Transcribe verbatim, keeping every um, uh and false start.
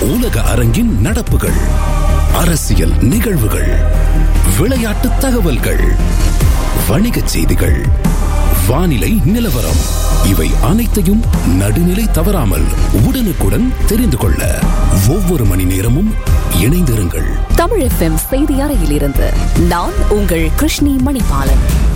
உலக அரங்கின் நடப்புகள், அரசியல் நிகழ்வுகள், விளையாட்டு தகவல்கள், வணிகச் செய்திகள், வானிலை நிலவரம், இவை அனைத்தையும் நடுநிலை தவறாமல் உடனுக்குடன் தெரிந்து கொள்ள ஒவ்வொரு மணி நேரமும் இணைந்திருங்கள். தமிழ் எஃப்எம் செய்தி அறையிலிருந்து நான் உங்கள் கிருஷ்ணி மணிபாலன்.